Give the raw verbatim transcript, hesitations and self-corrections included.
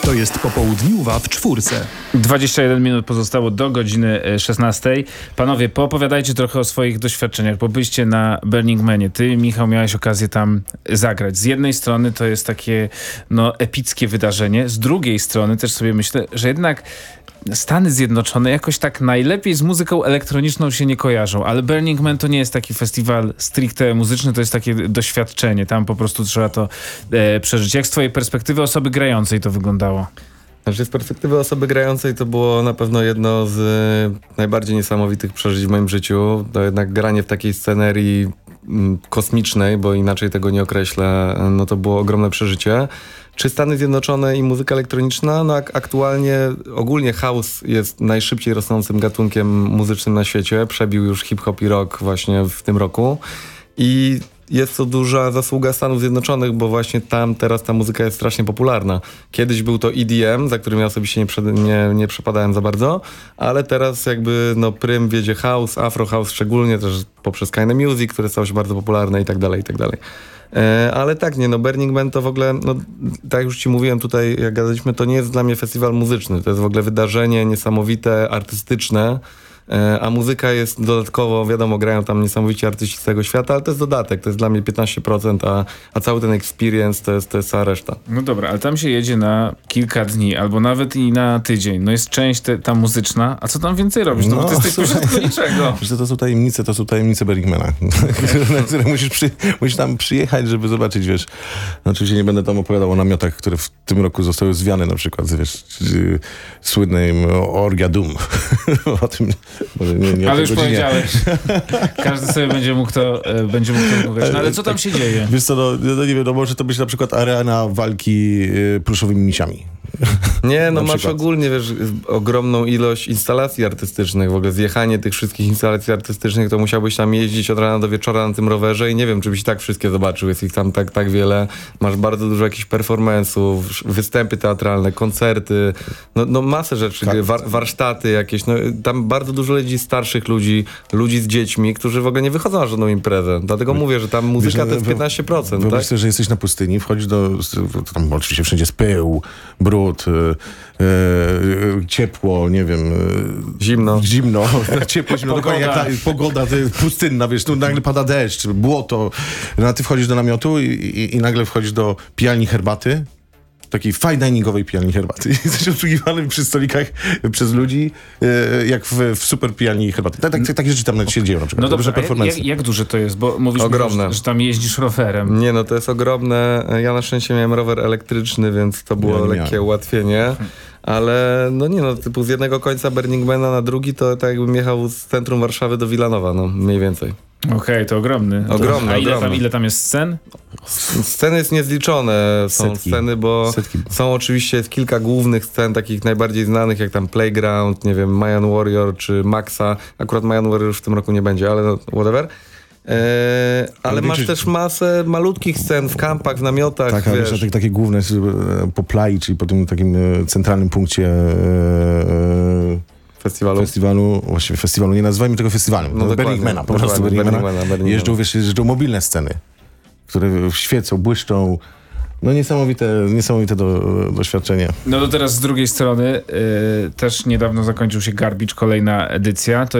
To jest popołudniuwa w czwórce. dwadzieścia jeden minut pozostało do godziny szesnastej. Panowie, poopowiadajcie trochę o swoich doświadczeniach, bo byliście na Burning Manie. Ty, Michał, miałeś okazję tam zagrać. Z jednej strony to jest takie no, epickie wydarzenie, z drugiej strony też sobie myślę, że jednak Stany Zjednoczone jakoś tak najlepiej z muzyką elektroniczną się nie kojarzą, ale Burning Man to nie jest taki festiwal stricte muzyczny, to jest takie doświadczenie. Tam po prostu trzeba to e, przeżyć. Jak z twojej perspektywy osoby grającej to wyglądało? Znaczy z perspektywy osoby grającej to było na pewno jedno z y, najbardziej niesamowitych przeżyć w moim życiu. To jednak granie w takiej scenerii y, kosmicznej, bo inaczej tego nie określę, no to było ogromne przeżycie. Czy Stany Zjednoczone i muzyka elektroniczna? No ak- aktualnie ogólnie house jest najszybciej rosnącym gatunkiem muzycznym na świecie. Przebił już hip-hop i rock właśnie w tym roku. I jest to duża zasługa Stanów Zjednoczonych, bo właśnie tam teraz ta muzyka jest strasznie popularna. Kiedyś był to E D M, za którym ja osobiście nie, przed, nie, nie przepadałem za bardzo, ale teraz jakby no prym wiedzie house, afro house szczególnie, też poprzez Kind of Music, które stało się bardzo popularne i tak dalej, i tak dalej. E, ale tak, nie, no Burning Man to w ogóle, no tak jak już ci mówiłem tutaj, jak gadaliśmy, to nie jest dla mnie festiwal muzyczny, to jest w ogóle wydarzenie niesamowite, artystyczne. A muzyka jest dodatkowo, wiadomo, grają tam niesamowici artyści z całego świata, ale to jest dodatek, to jest dla mnie piętnaście procent, a, a cały ten experience to jest, to jest cała reszta. No dobra, ale tam się jedzie na kilka dni, albo nawet i na tydzień. No jest część te, ta muzyczna, a co tam więcej robisz? No, no bo ty jesteś pośrodku niczego. Wiesz, to są tajemnice, to są tajemnice Burningmana, na które musisz, przy, musisz tam przyjechać, żeby zobaczyć, wiesz. No, oczywiście nie będę tam opowiadał o namiotach, które w tym roku zostały zwiane na przykład, wiesz, słynnym Orgia Doom. O tym może nie, nie ale już godzinie. Powiedziałeś. Każdy sobie będzie mógł to, będzie mógł to mówić. No ale co tam się dzieje? Wiesz co, no, no nie wiem, no może to być na przykład arena walki y, pluszowymi misiami. Nie, no masz ogólnie, wiesz, ogromną ilość instalacji artystycznych, w ogóle zjechanie tych wszystkich instalacji artystycznych, to musiałbyś tam jeździć od rana do wieczora na tym rowerze i nie wiem, czy byś tak wszystkie zobaczył, jest ich tam tak, tak wiele. Masz bardzo dużo jakichś performance'ów, występy teatralne, koncerty, no, no masę rzeczy, war, warsztaty jakieś, no tam bardzo dużo ludzi, starszych ludzi, ludzi z dziećmi, którzy w ogóle nie wychodzą na żadną imprezę. Dlatego mówię, że tam muzyka wiesz, to jest piętnaście procent. Wyobraź tak? sobie, że jesteś na pustyni, wchodzisz do, tam oczywiście wszędzie jest pył, brud, e, e, ciepło, nie wiem. E, zimno. Zimno, ciepło, zimno, dokładnie jak ta pogoda pustynna, wiesz, tu nagle pada deszcz, błoto. No, a ty wchodzisz do namiotu i, i, i nagle wchodzisz do pijalni herbaty, takiej fine diningowej pijalni herbaty. Jesteś obsługiwany przy stolikach przez ludzi, e, jak w, w super pijalni herbaty. Tak, tak, tak, takie rzeczy tam się dzieją na przykład. No dobrze, jak, jak duże to jest? Bo mówisz, ogromne. Mi, że, że tam jeździsz rowerem. Nie, no to jest ogromne. Ja na szczęście miałem rower elektryczny, więc to było ja lekkie ułatwienie. Ale no nie no, typu z jednego końca Burningmana na drugi to tak jakbym jechał z centrum Warszawy do Wilanowa, no mniej więcej. Okej, okay, to ogromny. Ogromny, A ile ogromny. tam, ile tam jest scen? Sceny jest niezliczone. Są Setki. sceny, bo Setki. są oczywiście jest kilka głównych scen, takich najbardziej znanych, jak tam Playground, nie wiem, Mayan Warrior czy Maxa. Akurat Mayan Warrior już w tym roku nie będzie, ale no, whatever. Eee, ale ale masz większość... też masę malutkich scen w kampach, w namiotach. Tak, ale wiesz, takie główne po plai, czyli po tym takim centralnym punkcie e, Festiwalu. Festiwalu, właściwie festiwalu, nie nazywajmy tego festiwalem. No Burningmana, po prostu Burningmana. Jeżdżą, wiesz, jeżdżą mobilne sceny, które świecą, błyszczą. No niesamowite, niesamowite do, doświadczenie. No to teraz z drugiej strony yy, też niedawno zakończył się Garbage, kolejna edycja. To